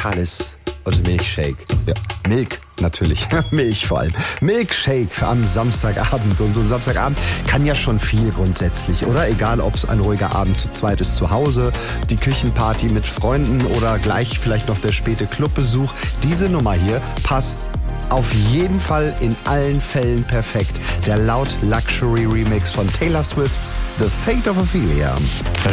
Kalis, also Milkshake. Ja, Milk natürlich, Milch vor allem. Milkshake am Samstagabend. Und so ein Samstagabend kann ja schon viel grundsätzlich, oder? Egal, ob es ein ruhiger Abend zu zweit ist zu Hause, die Küchenparty mit Freunden oder gleich vielleicht noch der späte Clubbesuch. Diese Nummer hier passt auf jeden Fall in allen Fällen perfekt. Der Loud Luxury Remix von Taylor Swift's The Fate of Ophelia.